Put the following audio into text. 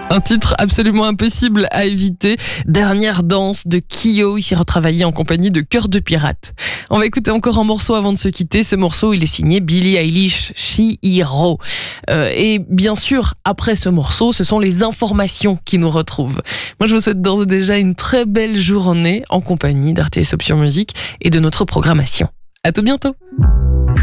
Un titre absolument impossible à éviter. Dernière danse de Kyo, ici retravaillé en compagnie de Cœur de Pirate. On va écouter encore un morceau avant de se quitter. Ce morceau, il est signé Billie Eilish, Chihiro. Et bien sûr, après ce morceau, ce sont les informations qui nous retrouvent. Moi, je vous souhaite d'ores et déjà une très belle journée en compagnie d'RTS Option Musique et de notre programmation. À tout bientôt.